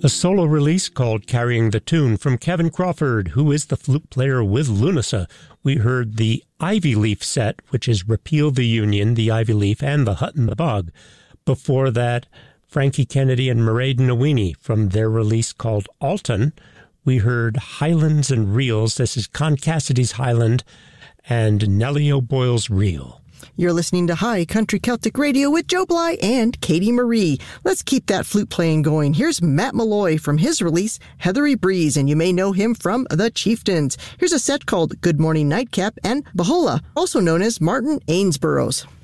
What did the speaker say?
A solo release called Carrying the Tune from Kevin Crawford, who is the flute player with Lunasa. We heard the Ivy Leaf set, which is Repeal the Union, the Ivy Leaf, and the Hut in the Bog. Before that, Frankie Kennedy and Mairead Nawini from their release called Alton. We heard Highlands and Reels. This is Con Cassidy's Highland and Nellie O'Boyle's Reel. You're listening to High Country Celtic Radio with Joe Bly and Katie Marie. Let's keep that flute playing going. Here's Matt Malloy from his release, Heathery Breeze, and you may know him from The Chieftains. Here's a set called Good Morning Nightcap and Bahola, also known as Martin Ainsboroughs.